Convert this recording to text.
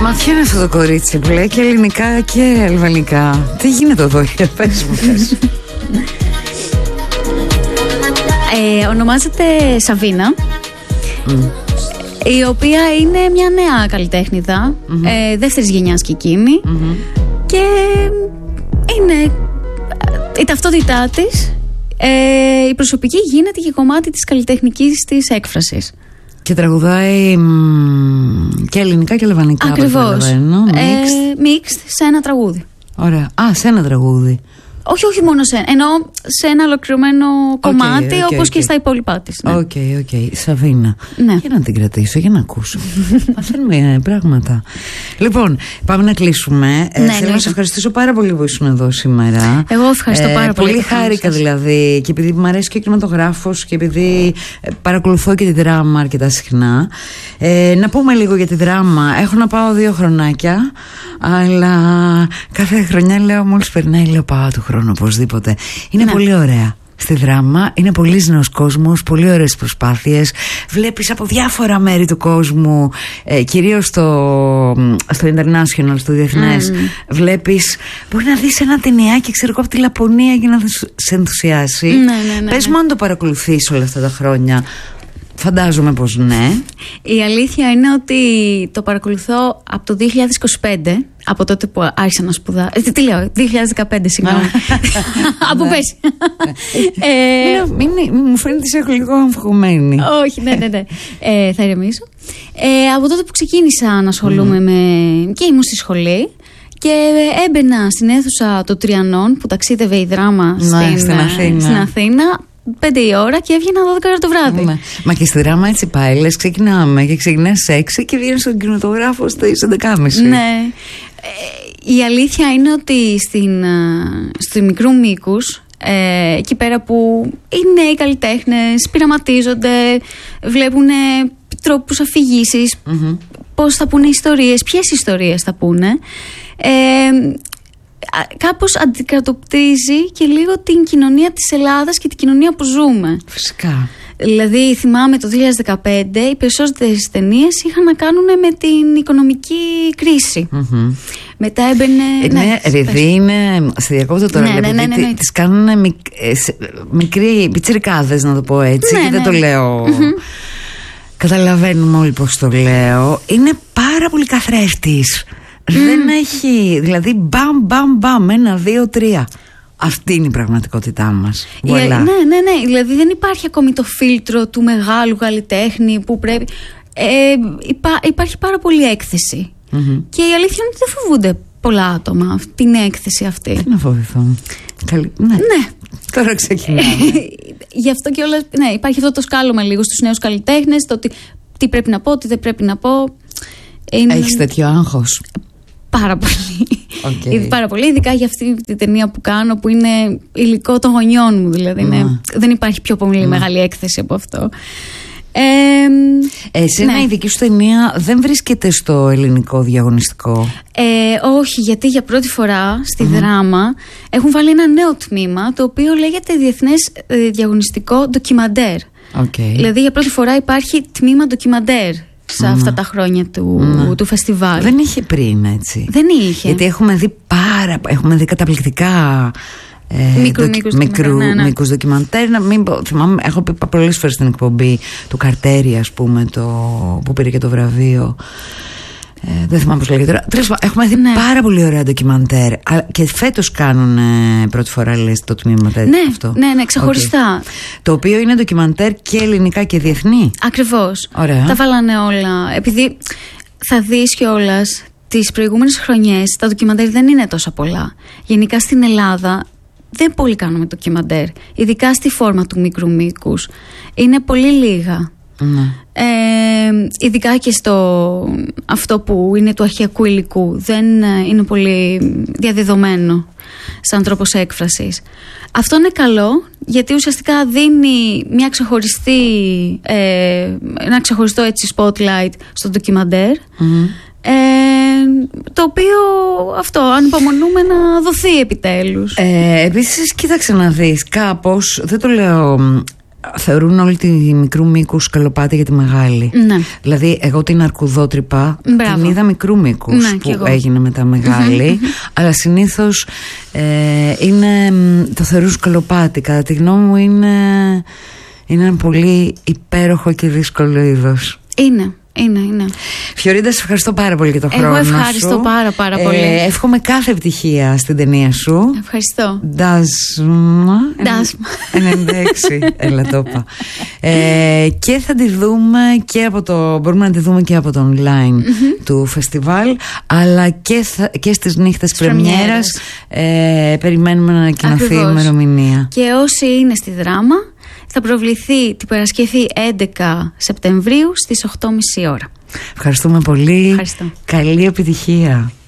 Μα ποιο είναι αυτό το κορίτσι που λέει και ελληνικά και αλβανικά? Τι γίνεται εδώ, πες μου, πες. Ονομάζεται Σαβίνα, η οποία είναι μια νέα καλλιτέχνηδα, δεύτερης γενιάς και εκείνη, και είναι η ταυτότητά της, η προσωπική γίνεται και κομμάτι της καλλιτεχνικής της έκφρασης. Και τραγουδάει και ελληνικά και αλβανικά. Ακριβώς. Mixed σε ένα τραγούδι. Ωραία. Α, σε ένα τραγούδι. Όχι μόνο σε ένα. Εννοώ σε ένα ολοκληρωμένο κομμάτι, όπως και στα υπόλοιπά της. Ναι. Οκ. Σαβίνα. Ναι. Για να την κρατήσω, για να ακούσω. Μαθαίνουμε πράγματα. Λοιπόν, πάμε να κλείσουμε. Θέλω να σε ευχαριστήσω πάρα πολύ που ήσουν εδώ σήμερα. Εγώ ευχαριστώ πάρα πολύ. Πολύ χάρηκα δηλαδή, και επειδή μου αρέσει και ο κινηματογράφος και επειδή παρακολουθώ και τη δράμα αρκετά συχνά. Να πούμε λίγο για τη δράμα. Έχω να πάω 2 χρονάκια, αλλά κάθε χρονιά λέω, μόλις περνάει, λέω πάω του χρόνου οπωσδήποτε. Είναι πολύ ωραία στη δράμα, είναι πολύ νέος κόσμος, πολύ ωραίες προσπάθειες. Βλέπεις από διάφορα μέρη του κόσμου, κυρίως στο international, στο διεθνές. Βλέπεις, μπορεί να δεις ένα ταινιάκι, ξέρω εγώ, από τη Λαπωνία για να σε ενθουσιάσει. Ναι. Πες μου αν το παρακολουθείς όλα αυτά τα χρόνια. Φαντάζομαι πως ναι. Η αλήθεια είναι ότι το παρακολουθώ από το 2025, από τότε που άρχισα να σπουδάσω. Τι λέω, 2015, συγγνώμη. Από πες. Μου φαίνεται σε έχω λίγο αμφιχωμένη. Όχι, ναι. Θα ηρεμήσω. Από τότε που ξεκίνησα να ασχολούμαι και ήμουν στη σχολή και έμπαινα στην αίθουσα των Τριανών που ταξίδευε η δράμα στην Αθήνα 5 η ώρα και έβγαινα 12 ώρα το βράδυ. Μα και στη δράμα έτσι πάει, λες ξεκινάμε και ξεκινάς σε 6 και βγαίνεις στον κινηματογράφο στις 11.30. Ναι. Η αλήθεια είναι ότι στη μικρού μήκους, εκεί πέρα που οι νέοι καλλιτέχνες πειραματίζονται, βλέπουν τρόπους αφηγήσεις, πώς θα πούνε ιστορίες, ποιες ιστορίες θα πούνε, κάπως αντικατοπτρίζει και λίγο την κοινωνία της Ελλάδας και την κοινωνία που ζούμε. Φυσικά. Δηλαδή θυμάμαι το 2015 οι περισσότερες ταινίες είχαν να κάνουν με την οικονομική κρίση. Μετά έμπαινε... Ναι, επειδή είναι... Σε διακόπτω τώρα, ναι. Τις κάνουν μικροί πιτσιρικάδες, να το πω έτσι, και δεν το λέω... Καταλαβαίνουμε όλοι πώς το λέω. Είναι πάρα πολύ καθρέφτης. Δεν έχει, δηλαδή μπαμ, 1, 2, 3. Αυτή είναι η πραγματικότητά μας. Ναι, δηλαδή δεν υπάρχει ακόμη το φίλτρο του μεγάλου καλλιτέχνη που πρέπει. Υπάρχει πάρα πολύ έκθεση. Και η αλήθεια είναι ότι δεν φοβούνται πολλά άτομα την έκθεση αυτή. Τι να φοβηθώ. Ναι. Τώρα ξεκινάμε. Γι' αυτό και όλα. Ναι, υπάρχει αυτό το σκάλωμα λίγο στους νέους καλλιτέχνες, το τι πρέπει να πω, τι δεν πρέπει να πω. Έχεις τέτοιο άγχος? Πάρα πολύ. Πάρα πολύ, ειδικά για αυτή την ταινία που κάνω, που είναι υλικό των γονιών μου. Δηλαδή δεν υπάρχει πιο πολύ μεγάλη έκθεση από αυτό. Η δική σου ταινία δεν βρίσκεται στο ελληνικό διαγωνιστικό? Όχι, γιατί για πρώτη φορά στη δράμα έχουν βάλει ένα νέο τμήμα, το οποίο λέγεται Διεθνές Διαγωνιστικό Ντοκιμαντέρ. Δηλαδή για πρώτη φορά υπάρχει τμήμα ντοκιμαντέρ σε αυτά τα χρόνια του φεστιβάλ. Δεν είχε πριν, έτσι? Δεν είχε. Γιατί έχουμε δει καταπληκτικά μικρούς ντοκιμαντέρ. Θυμάμαι, έχω πει πολλές φορές στην εκπομπή του Καρτέρι, ας πούμε, που πήρε και το βραβείο. Δεν θυμάμαι πώς λέγεται τώρα. Έχουμε δει πάρα πολύ ωραία ντοκιμαντέρ. Και φέτος κάνουν πρώτη φορά, λες, το τμήμα αυτό. Ναι, ξεχωριστά. Το οποίο είναι ντοκιμαντέρ και ελληνικά και διεθνή. Ακριβώς. Ωραία. Τα βάλανε όλα. Επειδή θα δεις κιόλας τις προηγούμενες χρονιές τα ντοκιμαντέρ δεν είναι τόσα πολλά. Γενικά στην Ελλάδα δεν πολύ κάνουμε ντοκιμαντέρ. Ειδικά στη φόρμα του μικρού μήκους. Είναι πολύ λίγα. Ειδικά και αυτό που είναι του αρχαιακού υλικού δεν είναι πολύ διαδεδομένο σαν τρόπος έκφρασης. Αυτό είναι καλό, γιατί ουσιαστικά δίνει ένα ξεχωριστό έτσι spotlight στο ντοκιμαντέρ, το οποίο ανυπομονούμε να δοθεί επιτέλους. Επίσης, κοίταξε να δεις, κάπως, δεν το λέω θεωρούν όλη τη μικρού μήκους σκαλοπάτι για τη μεγάλη. Ναι. Δηλαδή εγώ την αρκουδότρυπα την είδα μικρού μήκους, που έγινε μετά μεγάλη, αλλά συνήθως το θεωρούν σκαλοπάτι. Κατά τη γνώμη μου είναι ένα πολύ υπέροχο και δύσκολο είδος. Είναι. Φιωρίντα, σε ευχαριστώ πάρα πολύ για το χρόνο σου. Εγώ ευχαριστώ πάρα πολύ. Εύχομαι κάθε επιτυχία στην ταινία σου. Ευχαριστώ. Ντάσμα 96. Έλα το είπα. Και θα τη δούμε και μπορούμε να τη δούμε και από το online του φεστιβάλ, αλλά και στις νύχτες πρεμιέρας. Περιμένουμε να ανακοινωθεί η ημερομηνία. Και όσοι είναι στη Δράμα, θα προβληθεί την Παρασκευή 11 Σεπτεμβρίου στις 8.30 ώρα. Ευχαριστούμε πολύ. Ευχαριστώ. Καλή επιτυχία.